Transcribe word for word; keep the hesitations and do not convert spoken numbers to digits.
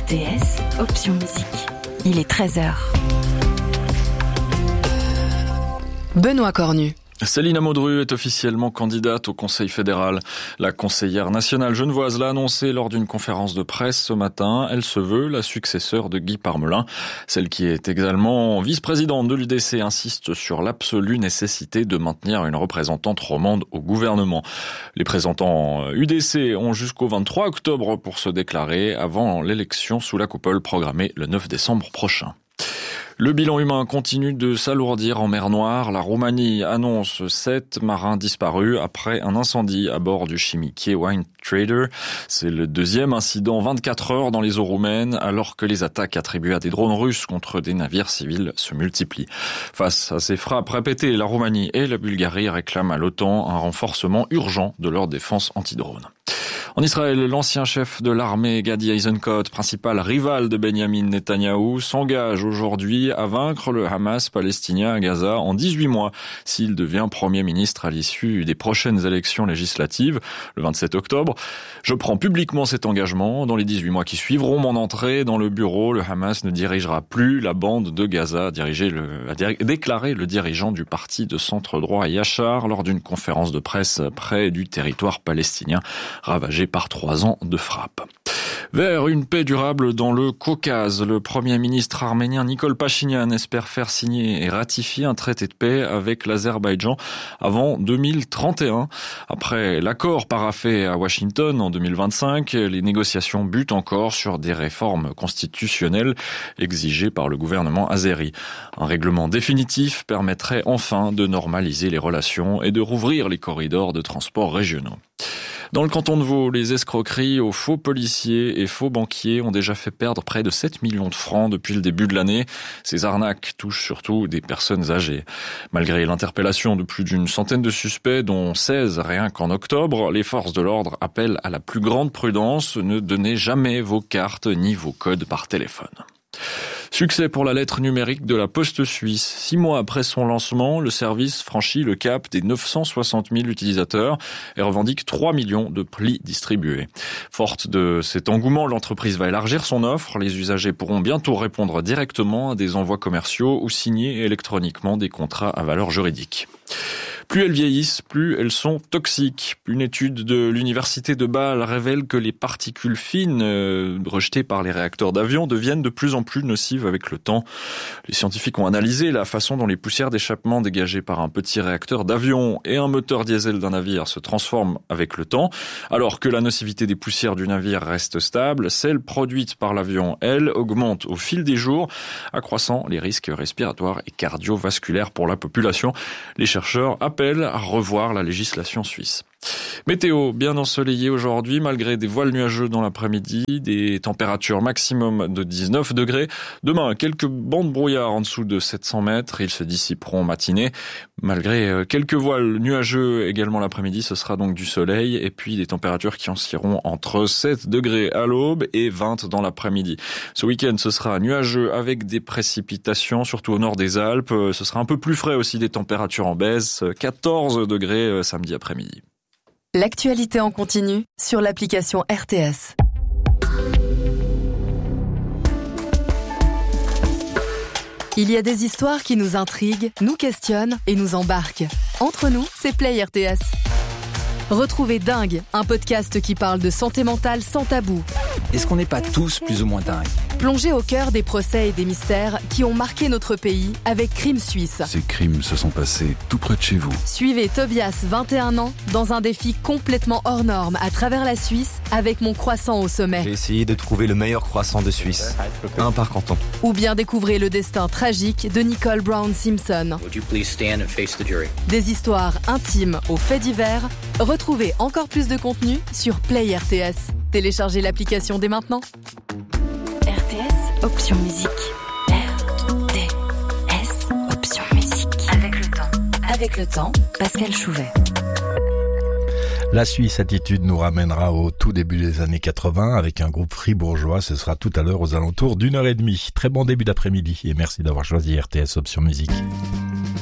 T S, option musique. Il est treize heures. Benoît Cornu. Céline Amodru est officiellement candidate au Conseil fédéral. La conseillère nationale genevoise l'a annoncé lors d'une conférence de presse ce matin. Elle se veut la successeur de Guy Parmelin. Celle qui est également vice-présidente de l'U D C insiste sur l'absolue nécessité de maintenir une représentante romande au gouvernement. Les représentants U D C ont jusqu'au vingt-trois octobre pour se déclarer avant l'élection sous la coupole programmée le neuf décembre prochain. Le bilan humain continue de s'alourdir en mer Noire. La Roumanie annonce sept marins disparus après un incendie à bord du chimiquier Wine Trader. C'est le deuxième incident en vingt-quatre heures dans les eaux roumaines, alors que les attaques attribuées à des drones russes contre des navires civils se multiplient. Face à ces frappes répétées, la Roumanie et la Bulgarie réclament à l'OTAN un renforcement urgent de leur défense anti-drone. En Israël, l'ancien chef de l'armée Gadi Eisenkot, principal rival de Benjamin Netanyahou, s'engage aujourd'hui à vaincre le Hamas palestinien à Gaza en dix-huit mois s'il devient Premier ministre à l'issue des prochaines élections législatives, le vingt-sept octobre. Je prends publiquement cet engagement. Dans les dix-huit mois qui suivront mon entrée dans le bureau, le Hamas ne dirigera plus la bande de Gaza, a, dirigé le, a déclaré le dirigeant du parti de centre-droit Yachar lors d'une conférence de presse près du territoire palestinien ravagé par trois ans de frappe. Vers une paix durable dans le Caucase, le Premier ministre arménien Nikol Pachinian espère faire signer et ratifier un traité de paix avec l'Azerbaïdjan avant deux mille trente et un. Après l'accord paraphé à Washington en deux mille vingt-cinq, les négociations butent encore sur des réformes constitutionnelles exigées par le gouvernement azéri. Un règlement définitif permettrait enfin de normaliser les relations et de rouvrir les corridors de transport régionaux. Dans le canton de Vaud, les escroqueries aux faux policiers et faux banquiers ont déjà fait perdre près de sept millions de francs depuis le début de l'année. Ces arnaques touchent surtout des personnes âgées. Malgré l'interpellation de plus d'une centaine de suspects, dont seize rien qu'en octobre, les forces de l'ordre appellent à la plus grande prudence. Ne donnez jamais vos cartes ni vos codes par téléphone. Succès pour la lettre numérique de la Poste suisse. Six mois après son lancement, le service franchit le cap des neuf cent soixante mille utilisateurs et revendique trois millions de plis distribués. Forte de cet engouement, l'entreprise va élargir son offre. Les usagers pourront bientôt répondre directement à des envois commerciaux ou signer électroniquement des contrats à valeur juridique. Plus elles vieillissent, plus elles sont toxiques. Une étude de l'université de Bâle révèle que les particules fines euh, rejetées par les réacteurs d'avion deviennent de plus en plus nocives avec le temps. Les scientifiques ont analysé la façon dont les poussières d'échappement dégagées par un petit réacteur d'avion et un moteur diesel d'un navire se transforment avec le temps. Alors que la nocivité des poussières du navire reste stable, celle produite par l'avion, elle, augmente au fil des jours, accroissant les risques respiratoires et cardiovasculaires pour la population. Les chercheurs appellent à revoir la législation suisse. Météo bien ensoleillée aujourd'hui malgré des voiles nuageux dans l'après-midi, des températures maximum de dix-neuf degrés. Demain, quelques bancs de brouillard en dessous de sept cents mètres, ils se dissiperont en matinée. Malgré quelques voiles nuageux également l'après-midi, ce sera donc du soleil et puis des températures qui oscilleront entre sept degrés à l'aube et vingt dans l'après-midi. Ce week-end, ce sera nuageux avec des précipitations, surtout au nord des Alpes. Ce sera un peu plus frais aussi, des températures en baisse, quatorze degrés samedi après-midi. L'actualité en continu sur l'application R T S. Il y a des histoires qui nous intriguent, nous questionnent et nous embarquent. Entre nous, c'est Play R T S. Retrouvez Dingue, un podcast qui parle de santé mentale sans tabou. Est-ce qu'on n'est pas tous plus ou moins dingues ? Plongez au cœur des procès et des mystères qui ont marqué notre pays avec Crime Suisse. Ces crimes se sont passés tout près de chez vous. Suivez Tobias, vingt et un ans, dans un défi complètement hors norme à travers la Suisse avec mon croissant au sommet. J'ai essayé de trouver le meilleur croissant de Suisse, un par canton. Ou bien découvrez le destin tragique de Nicole Brown Simpson. Would you please stand and face the jury? Des histoires intimes aux faits divers. Retrouvez encore plus de contenu sur Play R T S. Téléchargez l'application dès maintenant. R T S, option musique. R T S, option musique. Avec le temps. Avec le temps, Pascal Chouvet. La Suisse Attitude nous ramènera au tout début des années quatre-vingts avec un groupe fribourgeois. Ce sera tout à l'heure aux alentours d'une heure et demie. Très bon début d'après-midi et merci d'avoir choisi R T S Option Musique.